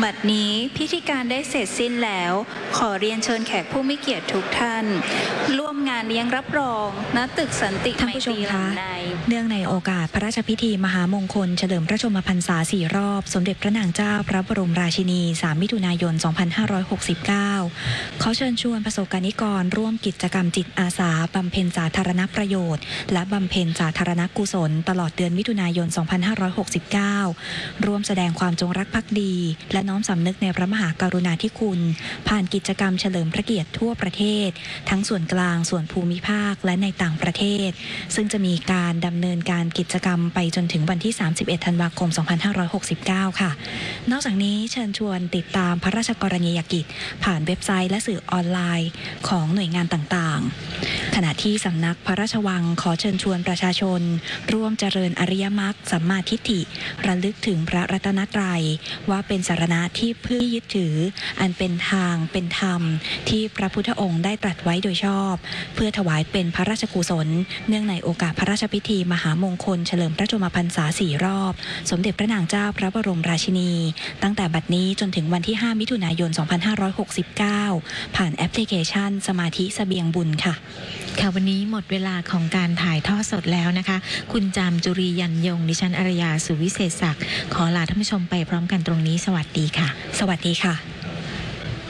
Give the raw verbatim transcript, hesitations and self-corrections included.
บัดนี้พิธีการได้เสร็จสิ้นแล้ว ขอเรียนเชิญแขกผู้มีเกียรติทุกท่านร่วมงานเลี้ยงรับรองณตึกสันติไมตรีหลังในเนื่องในโอกาสพระราชพิธีมหามงคลเฉลิมพระชนมพรรษาสี่รอบสมเด็จพระนางเจ้าพระบรมราชินีสามมิถุนายนสองพันห้าร้อยหกสิบเก้าขอเชิญชวนประสบกนิกรร่วมกิจกรรมจิตอาสาบำเพ็ญสาธารณประโยชน์และบำเพ็ญสาธารณกุศลตลอดเดือนมิถุนายนสองพันห้าร้อยหกสิบเก้าร่วมแสดงความจงรักภักดีและน้อมสำนึกในพระมหากรุณาธิคุณผ่านกิจกรรมเฉลิมพระเกียรติทั่วประเทศทั้งส่วนกลางส่วนภูมิภาคและในต่างประเทศซึ่งจะมีการดำเนินการกิจกรรมไปจนถึงวันที่สามสิบเอ็ดธันวาคมสองพันห้าร้อยหกสิบเก้าค่ะนอกจากนี้เชิญชวนติดตามพระราชกรณียกิจผ่านเว็บไซต์และสื่อออนไลน์ของหน่วยงานต่างๆขณะที่สำนักพระราชวังขอเชิญชวนประชาชนร่วมเจริญอริยมรรคสัมมาทิฏฐิระลึกถึงพระรัตนตรัยว่าเป็นสรณะที่พึ่งยึดถืออันเป็นทางเป็นธรรมที่พระพุทธองค์ได้ตรัสไว้โดยชอบเพื่อถวายเป็นพระราชกุศลเนื่องในโอกาสพระราชพิธีมหามงคลเฉลิมพระชนมพรรษาสี่รอบสมเด็จพระนางเจ้าพระบรมราชินีตั้งแต่บัดนี้จนถึงวันที่ห้ามิถุนายนสองพันห้าร้อยหกสิบเก้าผ่านแอปพลิเคชันสมาธิเสบียงบุญค่ะค่ะวันนี้หมดเวลาของการถ่ายทอดสดแล้วนะคะคุณจามจุรียันยงดิฉันอารยาสุวิเศษศักดิ์ขอลาท่านผู้ชมไปพร้อมกันตรงนี้สวัสดีค่ะสวัสดีค่ะ